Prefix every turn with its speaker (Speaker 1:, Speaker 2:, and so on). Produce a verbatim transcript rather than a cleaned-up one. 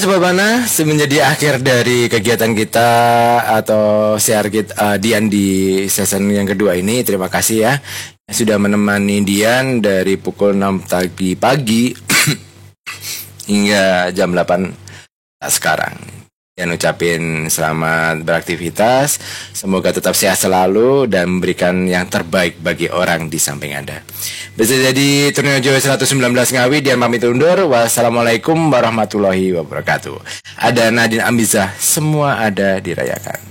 Speaker 1: Sebabana menjadi akhir dari kegiatan kita atau share kita uh, Dian di season yang kedua ini. Terima kasih ya sudah menemani Dian dari pukul enam pagi pagi hingga jam delapan sekarang. Dan ucapin selamat beraktivitas, semoga tetap sehat selalu dan memberikan yang terbaik bagi orang di samping Anda. Bisa jadi Turniojo seratus sembilan belas Ngawi, Dian pamit undur. Wassalamualaikum warahmatullahi wabarakatuh. Ada Nadine Ambizah, semua ada dirayakan.